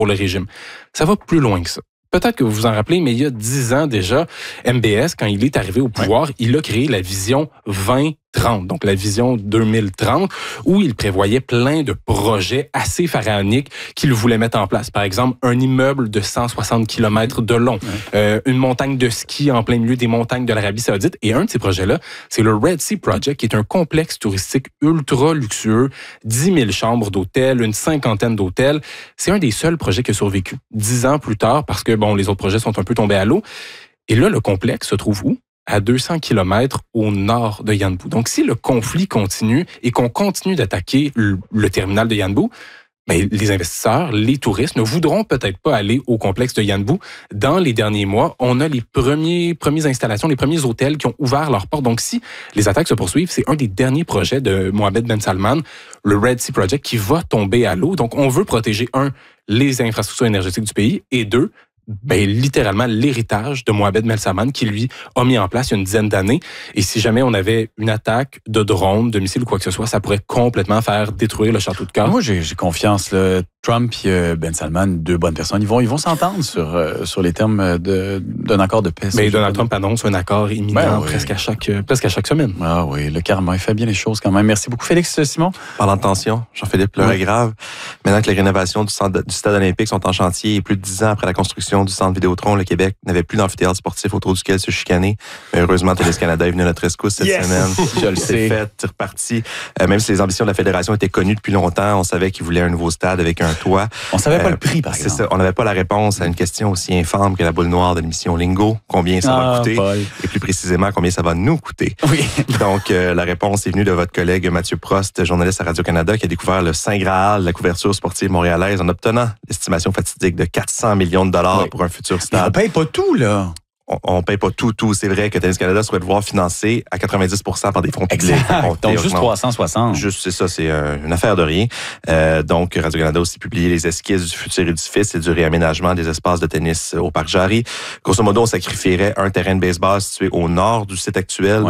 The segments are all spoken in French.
pour le régime. Ça va plus loin que ça. Peut-être que vous vous en rappelez, mais il y a 10 ans déjà, MBS, quand il est arrivé au pouvoir, il a créé la vision 2030, donc la vision 2030, où il prévoyait plein de projets assez pharaoniques qu'il voulait mettre en place. Par exemple, un immeuble de 160 km de long, une montagne de ski en plein milieu des montagnes de l'Arabie Saoudite. Et un de ces projets-là, c'est le Red Sea Project, qui est un complexe touristique ultra luxueux, 10 000 chambres d'hôtel, une cinquantaine d'hôtels. C'est un des seuls projets qui a survécu 10 ans plus tard, parce que les autres projets sont un peu tombés à l'eau. Et là, le complexe se trouve où? À 200 km au nord de Yanbu. Donc, si le conflit continue et qu'on continue d'attaquer le terminal de Yanbu, les investisseurs, les touristes ne voudront peut-être pas aller au complexe de Yanbu. Dans les derniers mois, on a les premières installations, les premiers hôtels qui ont ouvert leurs portes. Donc, si les attaques se poursuivent, c'est un des derniers projets de Mohammed Ben Salman, le Red Sea Project, qui va tomber à l'eau. Donc, on veut protéger, les infrastructures énergétiques du pays, et deux, littéralement l'héritage de Mohammed Ben Salman qui, lui, a mis en place il y a une dizaine d'années. Et si jamais on avait une attaque de drone, de missile ou quoi que ce soit, ça pourrait complètement faire détruire le château de cartes. Moi, j'ai confiance. Là. Trump et Ben Salman, deux bonnes personnes, ils vont s'entendre sur les termes d'un accord de paix. Mais Donald Trump annonce un accord imminent presque à chaque semaine. Ah oui, le karma, il fait bien les choses quand même. Merci beaucoup, Félix Simon. Parlant de tension, Jean-Philippe, l'heure est grave. Maintenant que les rénovations du stade olympique sont en chantier et plus de 10 ans après la construction du centre Vidéotron, le Québec n'avait plus d'amphithéâtre sportif autour duquel se chicaner. Mais heureusement, Télé-Canada est venu à notre rescousse cette semaine. Je le sais. C'est fait, c'est reparti. Même si les ambitions de la Fédération étaient connues depuis longtemps, on savait qu'ils voulaient un nouveau stade avec un toit. On savait pas le prix, par exemple. C'est ça. On n'avait pas la réponse à une question aussi infâme que la boule noire de l'émission Lingo. Combien ça va coûter? Paul. Et plus précisément, combien ça va nous coûter? Oui. Donc, la réponse est venue de votre collègue Mathieu Prost, journaliste à Radio-Canada, qui a découvert le Saint Graal de la couverture sportive montréalaise en obtenant l'estimation fatidique de 400 millions de dollars pour un futur stade. Mais on paye pas tout, là. On paye pas tout. C'est vrai que Tennis Canada souhaite voir financer à 90% par des fonds publics. Donc, juste 360. Juste, c'est ça, c'est une affaire de rien. Donc, Radio-Canada a aussi publié les esquisses du futur édifice et du réaménagement des espaces de tennis au Parc Jarry. Grosso modo, on sacrifierait un terrain de baseball situé au nord du site actuel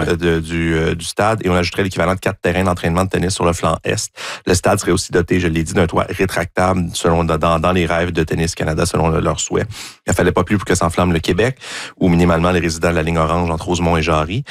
du stade et on ajouterait l'équivalent de 4 terrains d'entraînement de tennis sur le flanc est. Le stade serait aussi doté, je l'ai dit, d'un toit rétractable dans les rêves de Tennis Canada, selon leurs souhaits. Il ne fallait pas plus pour que s'enflamme le Québec, ou minimalement les résidents de la ligne orange entre Rosemont et Jarry.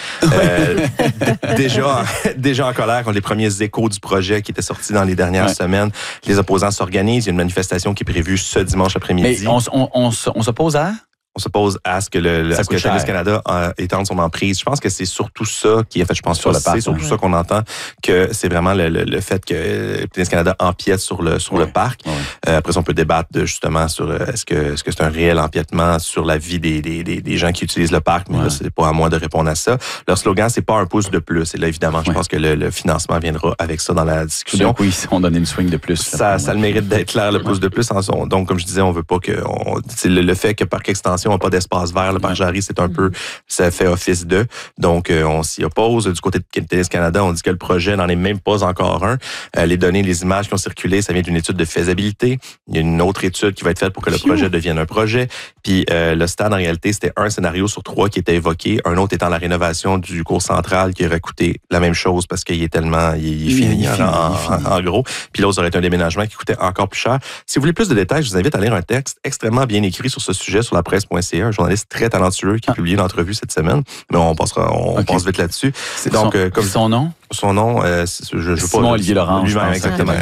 Déjà en colère contre les premiers échos du projet qui étaient sortis dans les dernières semaines. Les opposants s'organisent. Il y a une manifestation qui est prévue ce dimanche après-midi. Mais on s'oppose à? On s'oppose à ce que Tennis Canada étende son emprise. Je pense que c'est surtout ça qui a fait, c'est surtout ça qu'on entend, que c'est vraiment le fait que Tennis Canada empiète sur le parc. Ouais. Après ça, on peut débattre justement sur est-ce que c'est un réel empiètement sur la vie des gens qui utilisent le parc, mais là, c'est pas à moi de répondre à ça. Leur slogan, c'est pas un pouce de plus. Et là, évidemment, je pense que le financement viendra avec ça dans la discussion. Oui, on donne une swing de plus. Ça le mérite d'être clair, le pouce de plus. Donc, comme je disais, on veut pas que le fait que par extension, on n'a pas d'espace vert. Le Parc Jarry, c'est un peu, ça fait office de. Donc, on s'y oppose. Du côté de Tennis Canada, on dit que le projet n'en est même pas encore un. Les données, les images qui ont circulé, ça vient d'une étude de faisabilité. Il y a une autre étude qui va être faite pour que le projet devienne un projet. Puis, le stade, en réalité, c'était un scénario sur 3 qui était évoqué. Un autre étant la rénovation du cours central qui aurait coûté la même chose parce qu'il est tellement, il est fini en gros. Puis l'autre, ça aurait été un déménagement qui coûtait encore plus cher. Si vous voulez plus de détails, je vous invite à lire un texte extrêmement bien écrit sur ce sujet sur la presse.ca. Un journaliste très talentueux qui a publié une entrevue cette semaine. Mais on passe vite là-dessus. Donc, comme son nom? Son nom, je Simon Olivier Laurent. Lui-même, exactement.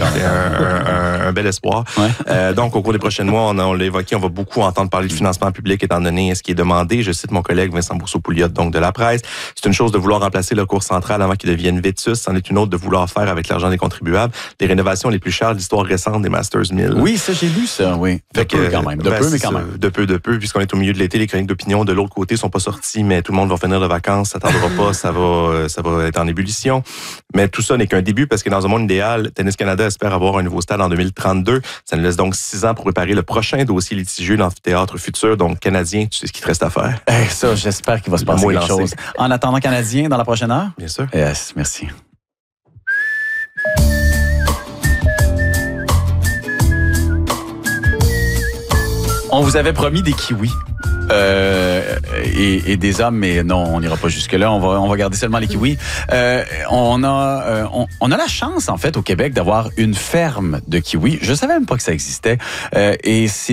Un bel espoir. Ouais. Donc, au cours des prochains mois, on l'a évoqué, on va beaucoup entendre parler de financement public étant donné ce qui est demandé. Je cite mon collègue Vincent Bourseau-Pouliot, donc de la presse. C'est une chose de vouloir remplacer le cours central avant qu'il devienne vétus. C'en est une autre de vouloir faire avec l'argent des contribuables les rénovations les plus chères de l'histoire récente des Masters 1000. Oui, ça, j'ai lu ça, oui. De peu, quand même. Mais quand même. De peu, puisqu'on est au milieu de l'été, les chroniques d'opinion de l'autre côté sont pas sorties, mais tout le monde va finir de vacances, ça tardera pas, ça va être en ébullition. Mais tout ça n'est qu'un début parce que dans un monde idéal, Tennis Canada espère avoir un nouveau stade en 2032. Ça nous laisse donc 6 ans pour préparer le prochain dossier litigieux d'amphithéâtre futur. Donc, Canadien, tu sais ce qu'il te reste à faire. Ça, j'espère qu'il va se passer quelque chose. En attendant, Canadien, dans la prochaine heure? Bien sûr. Yes, merci. On vous avait promis des kiwis. Et des hommes, mais non, on n'ira pas jusque-là. On va garder seulement les kiwis. On a la chance, en fait, au Québec, d'avoir une ferme de kiwis. Je savais même pas que ça existait. Et c'est